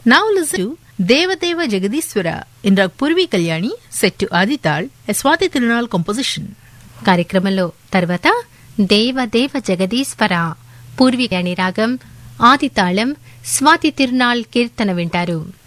Now listen to Devadeva Jagadishwara in Rag Purvi Kalyani set to Adital, a Swati Tirunal composition. కార్యక్రమంలో తర్వాత దేవదేవ జగదీశ్వర పూర్వీ కళ్యాణి రాగం ఆదితాళం స్వాతి తిరునాళ్ కీర్తన వింటారు.